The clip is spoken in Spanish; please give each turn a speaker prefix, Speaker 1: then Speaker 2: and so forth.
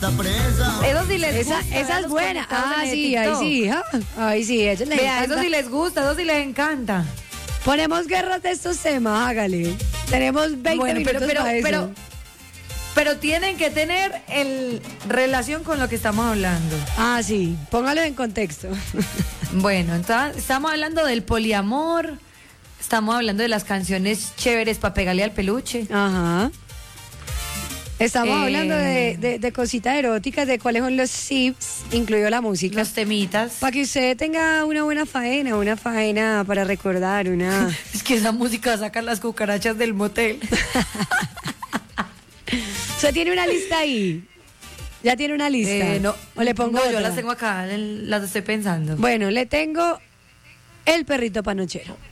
Speaker 1: Eso sí les gusta.
Speaker 2: Esa es buena. Ah, sí,
Speaker 1: TikTok.
Speaker 2: ahí sí, a ellos les
Speaker 1: Vea,
Speaker 2: encanta.
Speaker 1: eso sí les gusta, eso sí les encanta.
Speaker 2: Ponemos guerras de estos temas, hágale. Tenemos 20
Speaker 1: Bueno,
Speaker 2: minutos para eso.
Speaker 1: pero tienen que tener relación con lo que estamos hablando.
Speaker 2: Ah, sí, póngalo en contexto.
Speaker 1: Bueno, entonces estamos hablando del poliamor, estamos hablando de las canciones chéveres para pegarle al peluche.
Speaker 2: Ajá. Estamos hablando de cositas eróticas, de cuáles son los tips, incluido la música.
Speaker 1: Los temitas.
Speaker 2: Para que usted tenga una buena faena para recordar, una...
Speaker 1: Es que esa música saca las cucarachas del motel.
Speaker 2: ¿Usted tiene una lista ahí? ¿Ya tiene una lista?
Speaker 1: No.
Speaker 2: ¿O le pongo
Speaker 1: No, yo
Speaker 2: otra?
Speaker 1: las tengo acá, las estoy pensando.
Speaker 2: Bueno, le tengo el perrito panochero.